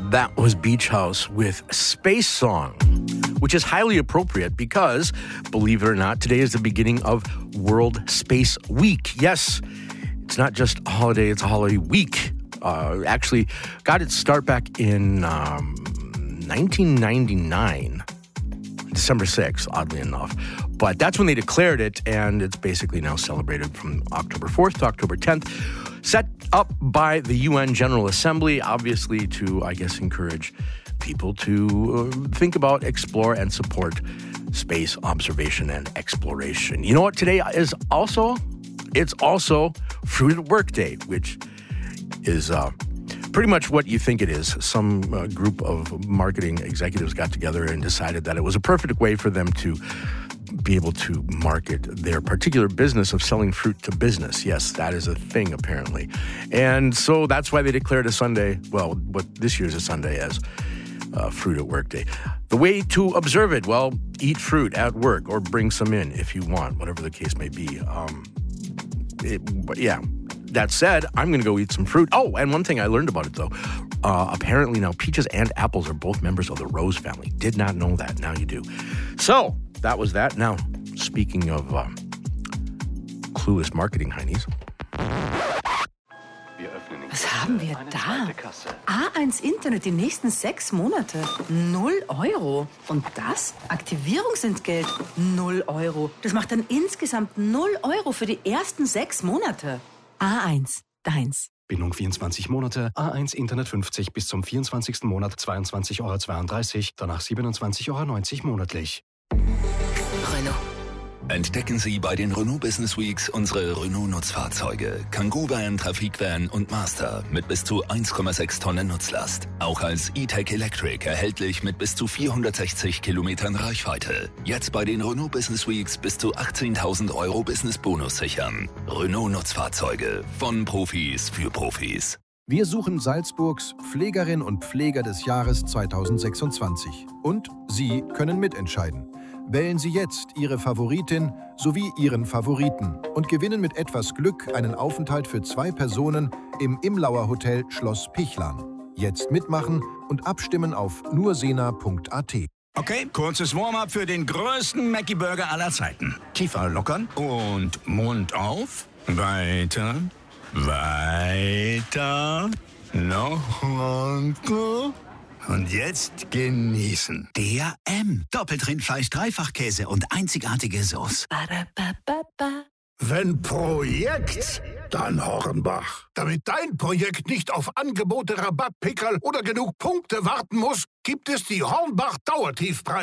That was Beach House with Space Song, which is highly appropriate because, believe it or not, today is the beginning of World Space Week. Yes, it's not just a holiday, it's a holiday week. Actually got its start back in 1999, December 6th, oddly enough. But that's when they declared it, and it's basically now celebrated from October 4th to October 10th. Set up by the UN General Assembly, obviously to, I guess, encourage people to think about, explore, and support space observation and exploration. You know what today is also? It's also Fruit at Work Day, which is pretty much what you think it is. Some group of marketing executives got together and decided that it was a perfect way for them to be able to market their particular business of selling fruit to business. Yes, that is a thing, apparently. And so that's why they declared a Sunday, well, what this year's a Sunday as Fruit at Work Day. The way to observe it, well, eat fruit at work or bring some in if you want, whatever the case may be. That said, I'm going to go eat some fruit. Oh, and one thing I learned about it, though. Apparently now peaches and apples are both members of the rose family. Did not know that. Now you do. So, that was that. Now, speaking of clueless marketing heinis. Was haben wir da? A1 Internet die nächsten 6 Monate. 0 Euro. Und das? Aktivierungsentgelt. 0 Euro. Das macht dann insgesamt 0 Euro für die ersten 6 Monate. A1, deins. Bindung 24 Monate, A1 Internet 50 bis zum 24. Monat 22,32 €, danach 27,90 € monatlich. Renault. Entdecken Sie bei den Renault Business Weeks unsere Renault-Nutzfahrzeuge. Kangoo Van, Trafik Van und Master mit bis zu 1,6 Tonnen Nutzlast. Auch als E-Tech Electric erhältlich mit bis zu 460 Kilometern Reichweite. Jetzt bei den Renault Business Weeks bis zu 18.000 € Business-Bonus sichern. Renault-Nutzfahrzeuge von Profis für Profis. Wir suchen Salzburgs Pflegerin und Pfleger des Jahres 2026. Und Sie können mitentscheiden. Wählen Sie jetzt Ihre Favoritin sowie Ihren Favoriten und gewinnen mit etwas Glück einen Aufenthalt für 2 Personen im Imlauer Hotel Schloss Pichlan. Jetzt mitmachen und abstimmen auf nursena.at. Okay, kurzes Warm-up für den größten Mackie-Burger aller Zeiten. Kiefer lockern und Mund auf. Weiter, weiter, noch runter. Und jetzt genießen. Der M. Doppelt Rindfleisch, Dreifachkäse und einzigartige Sauce. Wenn Projekt, dann Hornbach. Damit dein Projekt nicht auf Angebote, Rabatt, Pickerl oder genug Punkte warten muss, gibt es die Hornbach Dauertiefpreise.